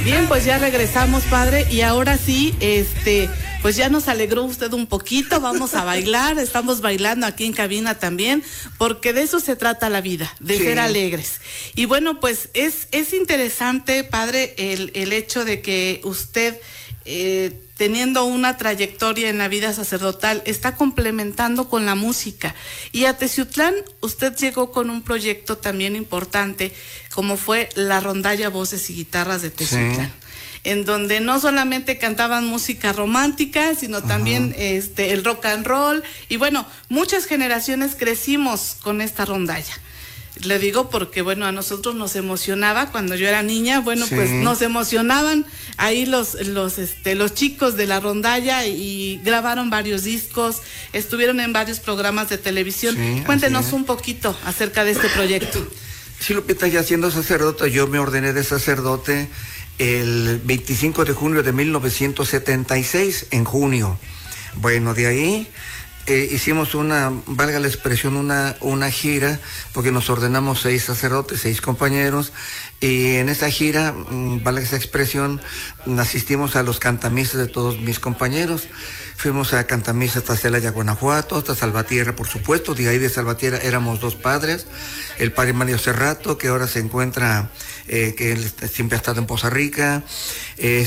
Bien, pues ya regresamos, padre, y ahora sí, pues ya nos alegró usted un poquito, vamos a bailar, estamos bailando aquí en cabina también, porque de eso se trata la vida, de ser alegres. Y bueno, pues es interesante, padre, el hecho de que usted, teniendo una trayectoria en la vida sacerdotal, está complementando con la música. Y a Teciutlán usted llegó con un proyecto también importante, como fue la rondalla Voces y Guitarras de Teciutlán. Sí. En donde no solamente cantaban música romántica, sino también el rock and roll. Y bueno, muchas generaciones crecimos con esta rondalla. Le digo porque, bueno, a nosotros nos emocionaba cuando yo era niña, bueno, pues nos emocionaban ahí los chicos de la rondalla y grabaron varios discos, estuvieron en varios programas de televisión. Cuéntenos un poquito acerca de este proyecto. Sí, Lupita, ya siendo sacerdote, yo me ordené de sacerdote el 25 de junio de 1976, en junio. Bueno, de ahí hicimos valga la expresión, una gira, porque nos ordenamos 6 sacerdotes, 6 compañeros, y en esa gira, valga esa expresión, asistimos a los cantamisas de todos mis compañeros. Fuimos a cantamisa hasta Celaya, Guanajuato, hasta Salvatierra, por supuesto. De ahí de Salvatierra éramos 2 padres, el padre Mario Cerrato, que ahora se encuentra, que él siempre ha estado en Poza Rica,